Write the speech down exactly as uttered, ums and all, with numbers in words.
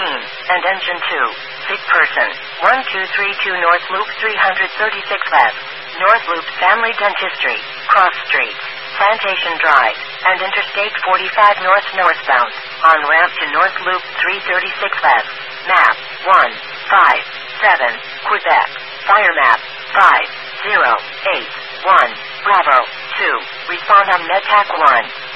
nineteen, and engine two. Sick person. one two three two North Loop three thirty-six West. North Loop Family Dentistry. Cross Street. Plantation Drive, and Interstate forty-five North northbound, on ramp to North Loop three thirty-six West. Map, one five seven, Quebec. Fire map, five zero eight one, Bravo, two. Respond on MedTac one.